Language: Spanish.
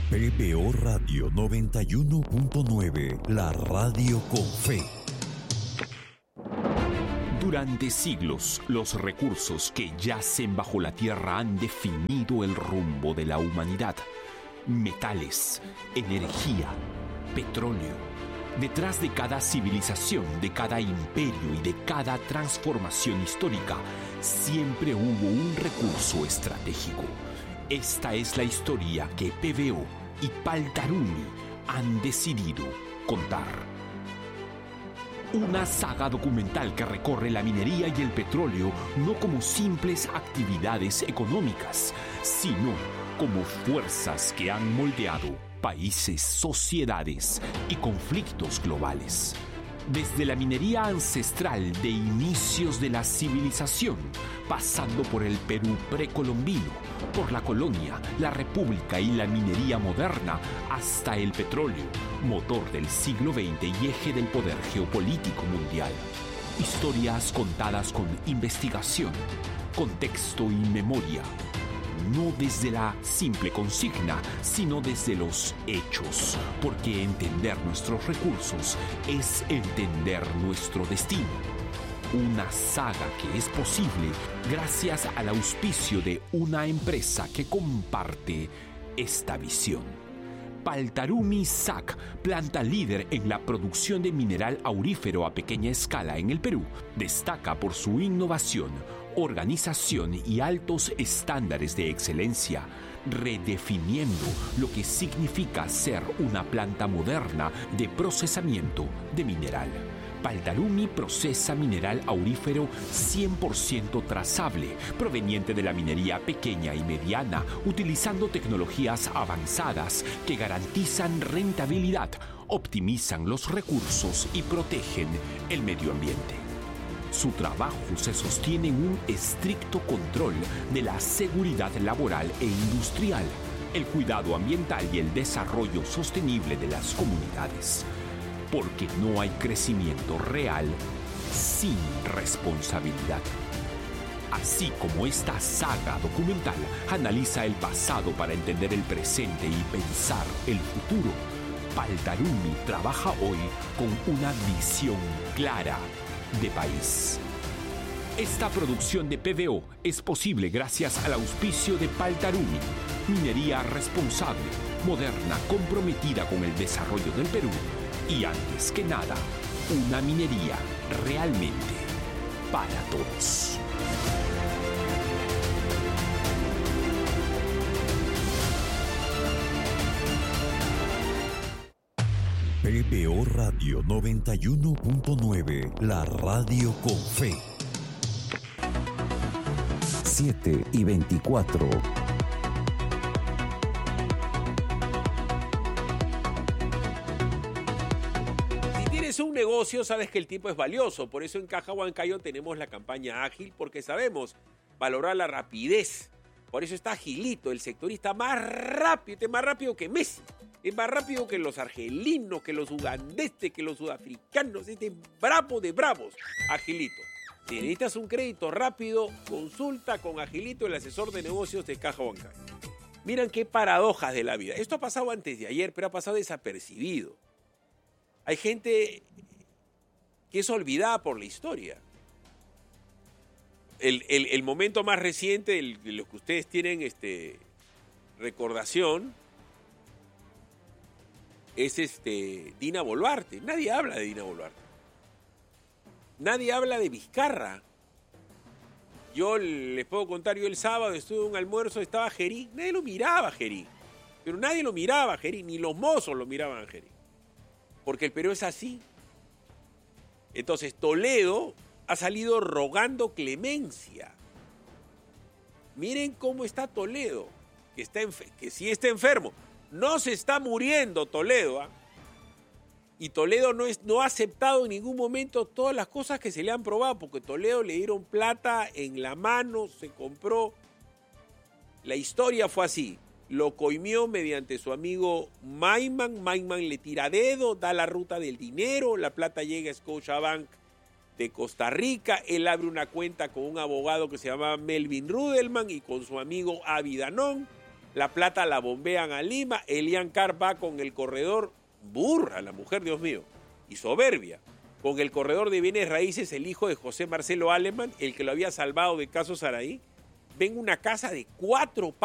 PBO Radio 91.9, la radio con fe. Durante siglos, los recursos que yacen bajo la tierra han definido el rumbo de la humanidad. Metales, energía, petróleo. Detrás de cada civilización, de cada imperio y de cada transformación histórica, siempre hubo un recurso estratégico. Esta es la historia que PBO y Paltarumi han decidido contar. Una saga documental que recorre la minería y el petróleo no como simples actividades económicas, sino como fuerzas que han moldeado países, sociedades y conflictos globales. Desde la minería ancestral de inicios de la civilización, pasando por el Perú precolombino, por la colonia, la república y la minería moderna, hasta el petróleo, motor del siglo XX y eje del poder geopolítico mundial. Historias contadas con investigación, contexto y memoria. No desde la simple consigna, sino desde los hechos, porque entender nuestros recursos es entender nuestro destino. Una saga que es posible gracias al auspicio de una empresa que comparte esta visión. Paltarumi SAC, planta líder en la producción de mineral aurífero a pequeña escala en el Perú, destaca por su innovación, organización y altos estándares de excelencia, redefiniendo lo que significa ser una planta moderna de procesamiento de mineral. Paltarumi procesa mineral aurífero 100% trazable, proveniente de la minería pequeña y mediana, utilizando tecnologías avanzadas que garantizan rentabilidad, optimizan los recursos y protegen el medio ambiente. Su trabajo se sostiene en un estricto control de la seguridad laboral e industrial, el cuidado ambiental y el desarrollo sostenible de las comunidades. Porque no hay crecimiento real sin responsabilidad. Así como esta saga documental analiza el pasado para entender el presente y pensar el futuro, Paltarumi trabaja hoy con una visión clara de país. Esta producción de PBO es posible gracias al auspicio de Paltarumi, minería responsable, moderna, comprometida con el desarrollo del Perú y, antes que nada, una minería realmente para todos. PBO Radio 91.9, la radio con fe. 7:24. Un negocio, sabes que el tiempo es valioso. Por eso en Caja Huancayo tenemos la campaña ágil, porque sabemos valorar la rapidez. Por eso está Agilito, el sectorista más rápido que Messi. Es más rápido que los argelinos, que los ugandeses, que los sudafricanos. Este es bravo de bravos, Agilito. Si necesitas un crédito rápido, consulta con Agilito, el asesor de negocios de Caja Huancayo. Miren qué paradojas de la vida. Esto ha pasado antes de ayer, pero ha pasado desapercibido. Hay gente que es olvidada por la historia. El momento más reciente de lo que ustedes tienen recordación es Dina Boluarte. Nadie habla de Dina Boluarte. Nadie habla de Vizcarra. Yo les puedo contar, yo el sábado estuve en un almuerzo, estaba Gerí. Nadie lo miraba a Gerí. Pero nadie lo miraba a Gerí, ni los mozos lo miraban a Gerí. Porque el Perú es así. Entonces Toledo ha salido rogando clemencia. Miren cómo está Toledo, que sí está enfermo. No se está muriendo Toledo, ¿eh? Y Toledo no ha aceptado en ningún momento todas las cosas que se le han probado, porque Toledo le dieron plata en la mano, se compró. La historia fue así. Lo coimió mediante su amigo Maiman. Maiman le tira dedo, da la ruta del dinero, la plata llega a Scotiabank de Costa Rica. Él abre una cuenta con un abogado que se llama Melvin Rudelman y con su amigo Avi Danón. La plata la bombean a Lima, Elian Carr va con el corredor, burra la mujer, Dios mío, y soberbia, con el corredor de bienes raíces, el hijo de José Marcelo Alemán, el que lo había salvado de Caso Saraí, ven una casa de 4